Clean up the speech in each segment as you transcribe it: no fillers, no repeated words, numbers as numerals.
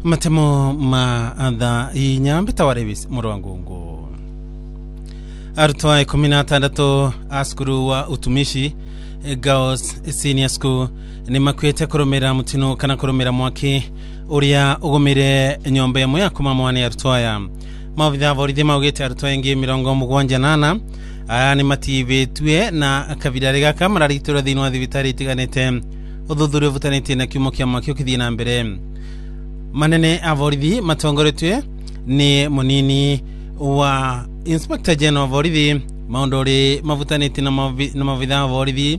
Matemo ma adha inyambi tawarebis muruangungu. Arutwa 16 askuru wa utumishi Gaos Senior School ni makwete kurumira mutino kana kurumira mwaki uria ugumire nyombe ya kuma mwane arutwa ya mavitha voride maugete arutwa ingi 78 aya ni mativetwe na kavidare gaka mararitura thini wa thibitari itiganete uthuthuria vutanite na kiumo kia mwaki ukithie na mbere. Manene avorithi matongoretwe ni munini wa Inspector General avorithi maundori mavutanite na mavitha avorithi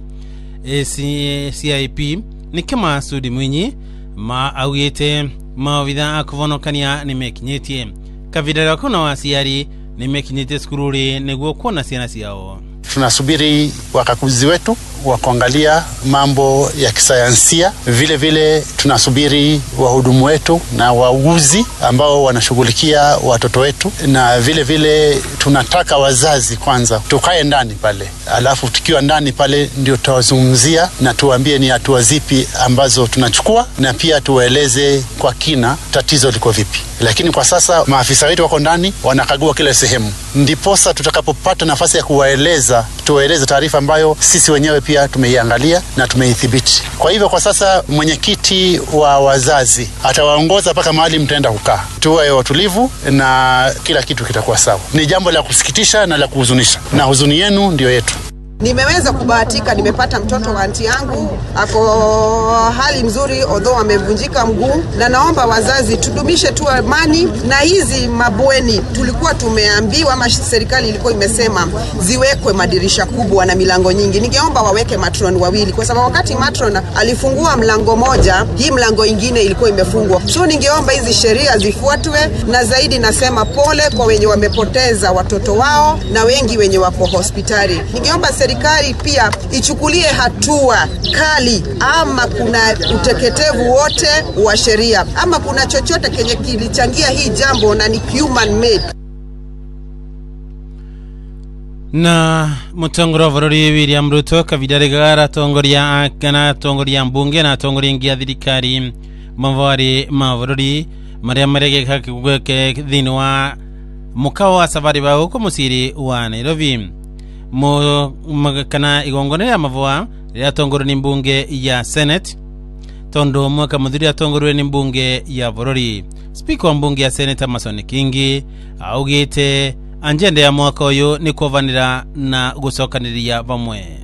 CIP ni kama Sudi Mwinyi ma augite mavitha akuvonokania ni mekinyetie kavidara kuna wasiari ni mekinyetie skururi neguo kuona ciana ciao. Tunasubiri wakaguzi wetu wa kuangalia mambo ya kisayansia. Vile vile tunasubiri wahudumu wetu na wauguzi ambao wanashughulikia watoto wetu, na vile vile tunataka wazazi kwanza tukae ndani pale, alafu tukiwa ndani pale ndio tutawazungumzia na tuambie ni hatua zipi ambazo tunachukua, na pia tuwaeleze kwa kina tatizo liko vipi. Lakini kwa sasa maafisa wetu wako ndani wanakagua kila sehemu, ndiposa tutakapopata nafasi ya kuwaeleza tuwaeleze taarifa ambayo sisi wenyewe pia tumeiangalia na tumeithibiti. Kwa hivyo kwa sasa mwenyekiti wa wazazi atawaongoza mpaka mahali mtaenda kukaa. Tuwe watulivu na kila kitu kitakuwa sawa. Ni jambo la kusikitisha na la kuhuzunisha, na huzuni yenu ndio yetu. Nimeweza kubahatika, nimepata mtoto wa aunti yangu ako hali mzuri although amevunjika mguu, na naomba wazazi tudumishe tu amani. Na hizi mabweni tulikuwa tumeambiwa ama serikali ilikuwa imesema ziwekwe madirisha kubwa na milango nyingi. Ningeomba waweke matron wawili, kwa sababu wakati matron alifungua mlango moja, hii mlango ingine ilikuwa imefungwa. So ningeomba hizi sheria zifuatwe, na zaidi nasema pole kwa wenye wamepoteza watoto wao na wengi wenye wako hospitali. Ningeomba serikali pia ichukulie hatua kali, ama kuna uteketevu wote wa sheria ama kuna chochote kenye kilichangia hii jambo na ni human made. Na mutongoro vorori William Ruto kavidare gara tongoria mbunge na tongoria ngia thirikari mavari mavorori maria marege kakugweke thini wa mukao wa safari ba huko musiri wa Nairobi. Kana igongone ya mavua ya tongoro ni mbunge ya Senate tondo mwaka mudhuri ya tongoro ni mbunge ya vorori. Speaker wa mbunge ya Senate Amason Kingi augite anjende ya mwaka uyu ni kuvanira na gusokaniria vamwe.